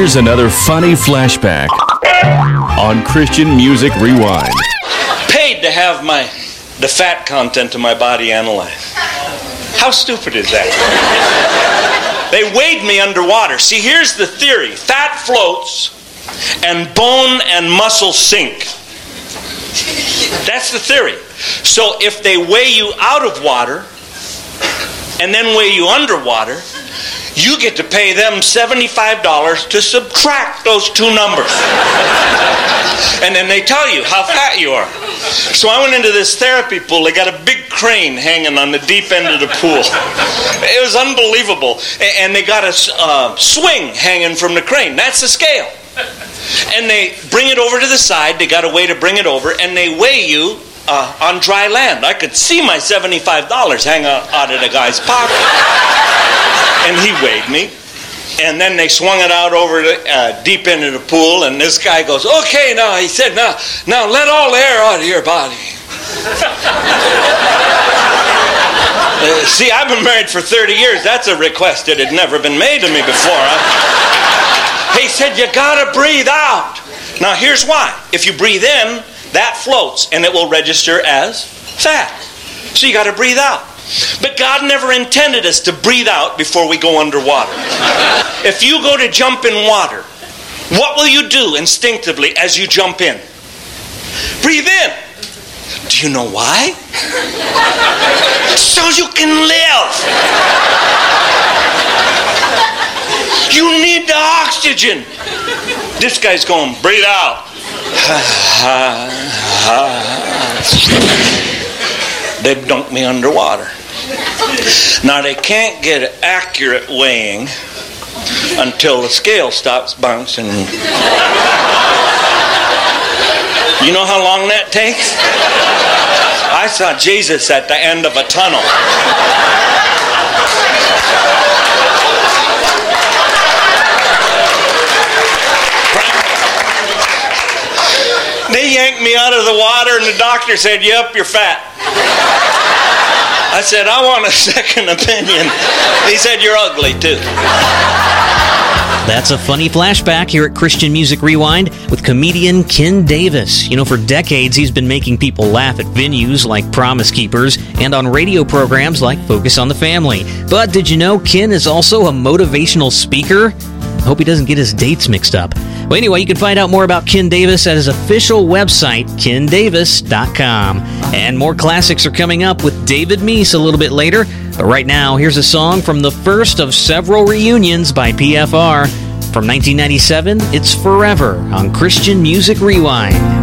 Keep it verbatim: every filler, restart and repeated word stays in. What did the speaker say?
here's another funny flashback on Christian Music Rewind. Paid to have my the fat content of my body analyzed. How stupid is that? They weighed me underwater. See, here's the theory. Fat floats and bone and muscle sink. That's the theory. So if they weigh you out of water and then weigh you underwater, you get to pay them seventy-five dollars to subtract those two numbers. And then they tell you how fat you are. So I went into this therapy pool. They got a big crane hanging on the deep end of the pool. It was unbelievable. And they got a uh, swing hanging from the crane. That's the scale. And they bring it over to the side. They got a way to bring it over. And they weigh you uh, on dry land. I could see my seventy-five dollars hang out, out of the guy's pocket. And he weighed me. And then they swung it out over the uh, deep end of the pool. And this guy goes, okay, now, he said, now, now let all the air out of your body. uh, see, I've been married for thirty years. That's a request that had never been made to me before. Huh? He said, you gotta breathe out. Now, here's why. If you breathe in, that floats, and it will register as fat. So you gotta breathe out. But God never intended us to breathe out before we go underwater. If you go to jump in water, what will you do instinctively as you jump in? Breathe in. Do you know why? So you can live. You need the oxygen. This guy's going, breathe out. They've dunked me underwater. Now they can't get accurate weighing until the scale stops bouncing. You know how long that takes? I saw Jesus at the end of a tunnel. They yanked me out of the water and the doctor said, yep, you're fat. I said, I want a second opinion. He said, you're ugly too. That's a funny flashback here at Christian Music Rewind with comedian Ken Davis. You know, for decades he's been making people laugh at venues like Promise Keepers and on radio programs like Focus on the Family. But did you know Ken is also a motivational speaker? I hope he doesn't get his dates mixed up. Well, anyway, you can find out more about Ken Davis at his official website, ken davis dot com. And more classics are coming up with David Meese a little bit later. But right now, here's a song from the first of several reunions by P F R. From nineteen ninety-seven, it's Forever on Christian Music Rewind.